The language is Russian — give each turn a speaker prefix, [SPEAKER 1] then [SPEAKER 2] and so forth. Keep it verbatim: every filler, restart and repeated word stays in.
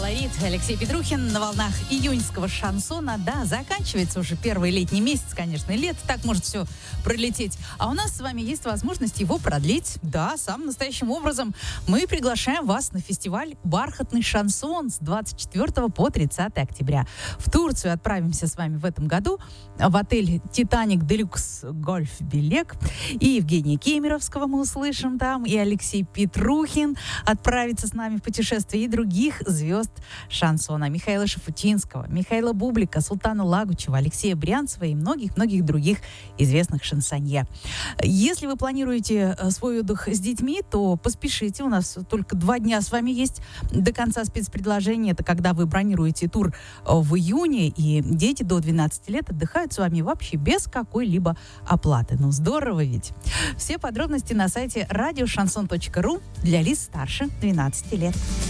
[SPEAKER 1] Колорит. Алексей Петрухин на волнах июньского шансона. Да, заканчивается уже первый летний месяц, конечно, и лето так может все пролететь. А у нас с вами есть возможность его продлить. Да, самым настоящим образом. Мы приглашаем вас на фестиваль «Бархатный шансон» с двадцать четвёртого по тридцатое октября. В Турцию отправимся с вами в этом году в отель «Титаник Делюкс Гольф Белек». И Евгения Кемеровского мы услышим там, и Алексей Петрухин отправится с нами в путешествие, и других звезд шансона. Михаила Шафутинского, Михаила Бублика, Султана Лагучева, Алексея Брянцева и многих-многих других известных шансонье. Если вы планируете свой отдых с детьми, то поспешите. У нас только два дня с вами есть до конца спецпредложения. Это когда вы бронируете тур в июне, и дети до двенадцати лет отдыхают с вами вообще без какой-либо оплаты. Ну, здорово ведь. Все подробности на сайте радио шансон точка ру для лиц старше двенадцати лет.